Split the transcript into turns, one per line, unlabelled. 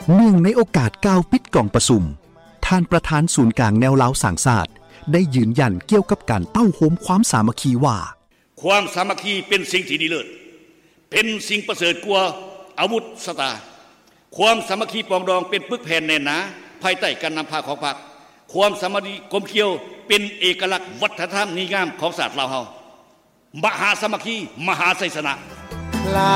เนื่องในโอกาสก้าวปิดกล่องประชุมท่านประธานศูนย์กลางแนวเล้าสร้างชาติได้ยืนยันเกี่ยวกับการเต้าโหมความสามัคคีว่า
ความสามัคคีเป็นสิ่งที่ดีเลิศเป็นสิ่งประเสริฐกว่าอาวุธสตาความสามัคคีปองดองเป็นปึกแผ่นแน่นหนาภายใต้การนำพาของพรรคความสามัคคีกลมเกลียวเป็นเอกลักษณ์วัฒนธรรมนิยามของศาสตร์ลาวเฮามหาสามัคคีมหาไสยชนะ